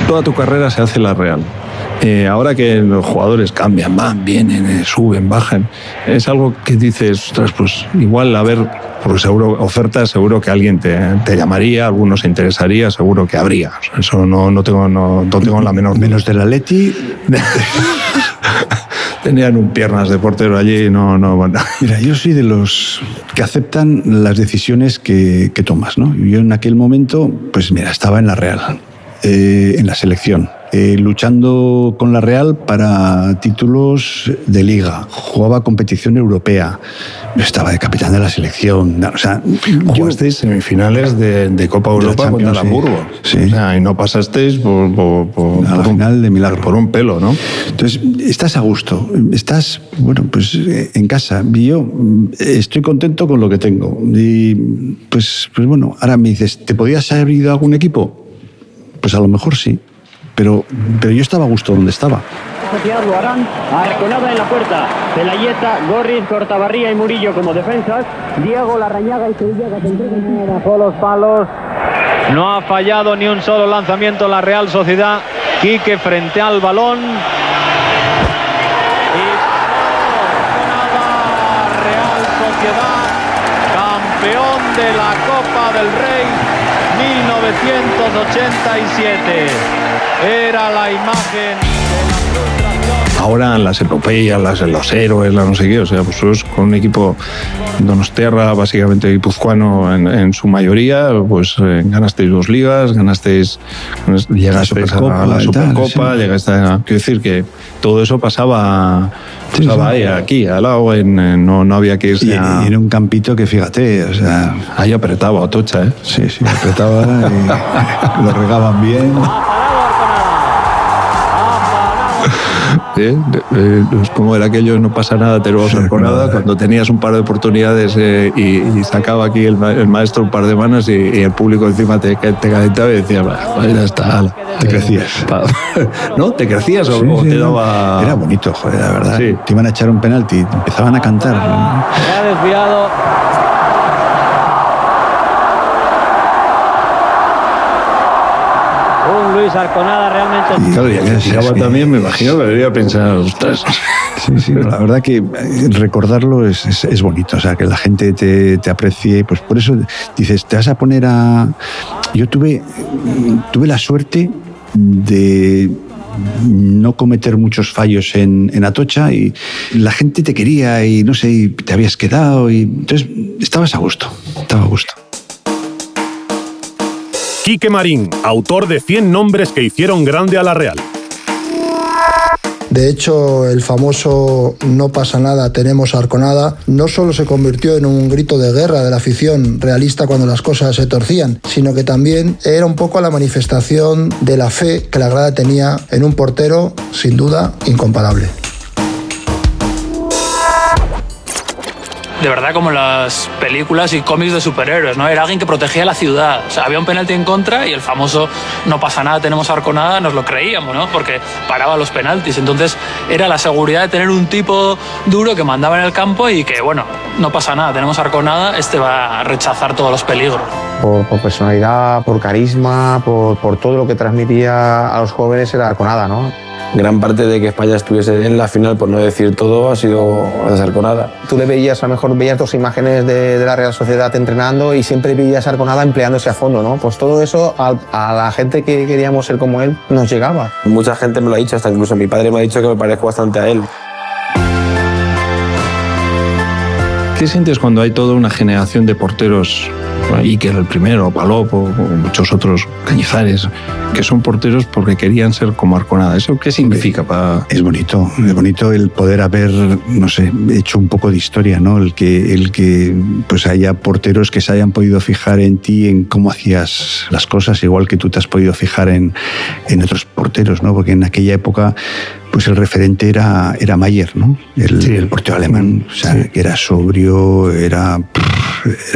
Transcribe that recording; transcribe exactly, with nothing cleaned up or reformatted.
toda tu carrera se hace en la Real. Eh, ahora que los jugadores cambian, van, vienen, eh, suben, bajan, es algo que dices, ostras, pues igual, a ver, porque seguro, ofertas, seguro que alguien te, te llamaría, alguno se interesaría, seguro que habría. O sea, eso no, no, tengo, no, no tengo la menor... Menos del Atleti... Tenían un piernas de portero allí, no, no... Bueno. Mira, yo soy de los que aceptan las decisiones que, que tomas, ¿no? Yo en aquel momento, pues mira, estaba en la Real, eh, en la selección. Eh, luchando con la Real para títulos de liga, jugaba competición europea, estaba de capitán de la selección, o sea, jugasteis semifinales de, de Copa Europa de contra el Hamburgo, sí. O sea, y no pasasteis por, por, por, a la por final un, de milagro, por un pelo, ¿no? Entonces, estás a gusto, estás, bueno, pues en casa, y yo estoy contento con lo que tengo, y pues, pues bueno, ahora me dices, ¿te podías haber ido a algún equipo? Pues a lo mejor sí. Pero, pero yo estaba a gusto donde estaba. Arconada en la puerta. Pelayeta, Gorriz, Cortabarría y Murillo como defensas. Diego, Larrañaga y Sevilla que se entregan bajo los palos. No ha fallado ni un solo lanzamiento la Real Sociedad. Quique frente al balón. Y Real Sociedad, campeón de la Copa del Rey mil novecientos ochenta y siete. Era la imagen de la frustración. Ahora las epopeyas, las, los héroes, la no sé qué, o sea, pues con un equipo donostiarra, básicamente guipuzcoano en, en su mayoría, pues eh, ganasteis dos ligas, ganasteis, llegasteis a la Supercopa, sí. Llegasteis a... Quiero decir que todo eso pasaba, pasaba sí, sí. ahí, aquí, al lado, en, en, no, no había que irse y, a... y en un campito que, fíjate, o sea... Ahí apretaba, Atocha, ¿eh? Sí, sí, apretaba y lo regaban bien... ¿Eh? Eh, como era aquello, no pasa nada, te lo vas a hacer con nada, cuando tenías un par de oportunidades eh, y, y sacaba aquí el, el maestro un par de manos y, y el público encima te, te calentaba y decía, pues ya está, te crecías. ¿No? ¿Te crecías o, sí, o sí, te daba...? Era bonito, joder, la verdad. Sí. Te iban a echar un penalti, empezaban a cantar. Se ha desviado. Luis Arconada realmente... Y claro, ya que llegaba sí. también, me imagino que debería pensar, ostras. Sí, sí, la verdad que recordarlo es, es, es bonito, o sea, que la gente te, te aprecie, pues por eso dices, te vas a poner a... Yo tuve, tuve la suerte de no cometer muchos fallos en, en Atocha y la gente te quería y no sé, y te habías quedado y entonces estabas a gusto, estaba a gusto. Quique Marín, autor de cien nombres que hicieron grande a la Real. De hecho, el famoso "no pasa nada, tenemos a Arconada" no solo se convirtió en un grito de guerra de la afición realista cuando las cosas se torcían, sino que también era un poco la manifestación de la fe que la grada tenía en un portero, sin duda, incomparable. De verdad, como en las películas y cómics de superhéroes, ¿no? Era alguien que protegía la ciudad. O sea, había un penalti en contra y el famoso "no pasa nada, tenemos a Arconada" nos lo creíamos, ¿no? Porque paraba los penaltis. Entonces, era la seguridad de tener un tipo duro que mandaba en el campo y que, bueno, no pasa nada, tenemos a Arconada, este va a rechazar todos los peligros. Por, por personalidad, por carisma, por, por todo lo que transmitía a los jóvenes era Arconada, ¿no? Gran parte de que España estuviese en la final, por no decir todo, ha sido gracias a Arconada. Tú le veías, a lo mejor veías dos imágenes de, de la Real Sociedad entrenando y siempre veías a Arconada empleándose a fondo, ¿no? Pues todo eso a, a la gente que queríamos ser como él nos llegaba. Mucha gente me lo ha dicho, hasta incluso mi padre me ha dicho que me parezco bastante a él. ¿Qué sientes cuando hay toda una generación de porteros, Iker el primero, Palop o muchos otros, Cañizares, que son porteros porque querían ser como Arconada? ¿Eso qué significa para...? Es bonito, es bonito el poder haber, no sé, hecho un poco de historia, ¿no? El que, el que pues haya porteros que se hayan podido fijar en ti, en cómo hacías las cosas, igual que tú te has podido fijar en, en otros porteros, ¿no? Porque en aquella época pues el referente era, era Maier, ¿no? El, sí. el portero alemán, o sea, sí. que era sobrio, era...